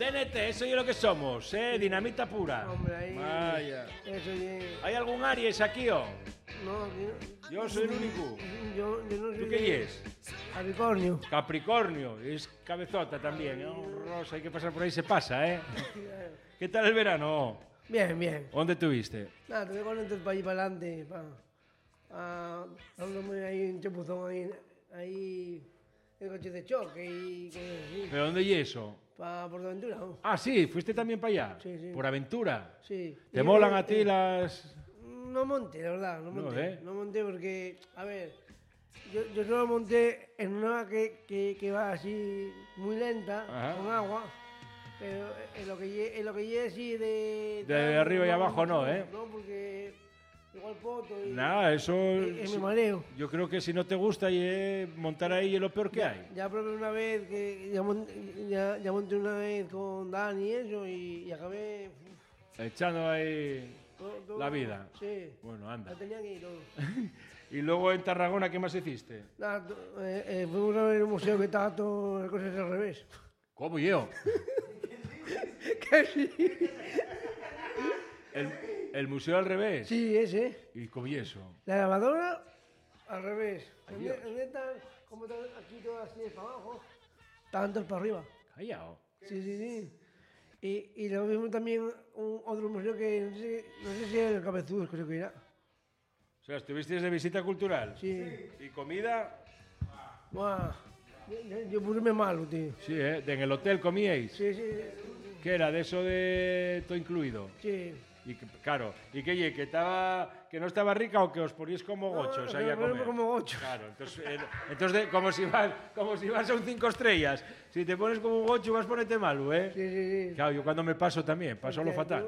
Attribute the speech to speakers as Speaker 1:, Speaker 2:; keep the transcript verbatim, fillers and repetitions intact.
Speaker 1: T N T, eso es lo que somos, ¿eh? Dinamita pura.
Speaker 2: Hombre, ahí...
Speaker 1: Vaya.
Speaker 2: Eso es...
Speaker 1: ¿Hay algún Aries aquí, o?
Speaker 2: No, yo...
Speaker 1: Yo soy el único.
Speaker 2: Yo, yo no soy...
Speaker 1: ¿Tú qué es?
Speaker 2: Capricornio.
Speaker 1: Capricornio, es cabezota también, ¿eh? Rosa, hay que pasar por ahí, se pasa, ¿eh? ¿Qué tal el verano?
Speaker 2: Bien, bien.
Speaker 1: ¿Dónde estuviste?
Speaker 2: Nada, te voy con el para ir para adelante, para... Ah, dándome ahí un chapuzón ahí, ahí... El coche de choque y cosas así.
Speaker 1: ¿Pero dónde y eso?
Speaker 2: Para Portaventura, ¿no?
Speaker 1: Ah, sí, fuiste también para allá.
Speaker 2: Sí, sí.
Speaker 1: Por aventura.
Speaker 2: Sí.
Speaker 1: ¿Te
Speaker 2: Y
Speaker 1: molan
Speaker 2: yo,
Speaker 1: a ti
Speaker 2: eh,
Speaker 1: las...?
Speaker 2: No monté, la verdad, no
Speaker 1: No,
Speaker 2: monté.
Speaker 1: ¿eh?
Speaker 2: No monté porque, a ver, yo, yo solo monté en una que, que, que va así muy lenta,
Speaker 1: Ajá.
Speaker 2: con agua, pero en lo que lle- en lo que llegue así de...
Speaker 1: De arriba y abajo no, ¿eh?
Speaker 2: No, porque igual poto y...
Speaker 1: Nada, eso...
Speaker 2: y- y me mareo.
Speaker 1: Yo creo que si no te gusta y, eh, montar ahí es lo peor que hay.
Speaker 2: Ya probé una vez, que ya, mon- ya, ya monté una vez con Dani y eso, y, y acabé... uf,
Speaker 1: Echando ahí
Speaker 2: todo- todo-
Speaker 1: la vida.
Speaker 2: Sí.
Speaker 1: Bueno, anda.
Speaker 2: La tenía que ir todo.
Speaker 1: Y luego en Tarragona, ¿qué más hiciste?
Speaker 2: Nada, to- eh, eh, fuimos a ver un museo que estaba todo las cosas al revés.
Speaker 1: ¿Cómo yo?
Speaker 2: ¿Qué sí?
Speaker 1: ¿El, el museo al revés?
Speaker 2: Sí, ese.
Speaker 1: ¿Y cómo y eso?
Speaker 2: La lavadora al revés. En
Speaker 1: Dios.
Speaker 2: vez- en vez de estar como están aquí todas así para abajo, estaban todas para arriba.
Speaker 1: Callao.
Speaker 2: Sí, sí, sí. Y, y luego vimos también un, otro museo que no sé, no sé si es el Cabezudos, creo que era.
Speaker 1: O sea, ¿estuviste de visita cultural?
Speaker 2: Sí.
Speaker 1: ¿Y comida?
Speaker 2: Buah. Yo, yo, yo puse malo, tío.
Speaker 1: Sí, ¿eh? ¿De en el hotel comíais?
Speaker 2: Sí, sí,
Speaker 1: ¿Qué era? ¿De eso de todo incluido?
Speaker 2: sí.
Speaker 1: Y que- claro, ¿y qué ye, que estaba que no estaba rica o que os poníais como gochos
Speaker 2: No,
Speaker 1: ahí
Speaker 2: que
Speaker 1: a
Speaker 2: nos ponemos
Speaker 1: comer?
Speaker 2: como gochos.
Speaker 1: Claro, entonces, eh, entonces de- como si vas como si vas a un cinco estrellas. Si te pones como un gocho vas a ponerte malo, ¿eh?
Speaker 2: Sí, sí, sí.
Speaker 1: Claro, yo cuando me paso también, paso lo
Speaker 2: Hostia,
Speaker 1: fatal.